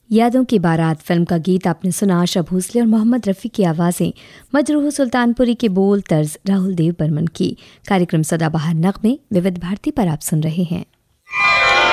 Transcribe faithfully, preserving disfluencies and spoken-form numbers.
यादों की बारात फिल्म का गीत आपने सुना। आशा भोसले और मोहम्मद रफ़ी की आवाज़ें, मजरूह सुल्तानपुरी के बोल, तर्ज राहुल देव बर्मन की। कार्यक्रम सदाबहार नग़मे विविध भारती पर आप सुन रहे हैं।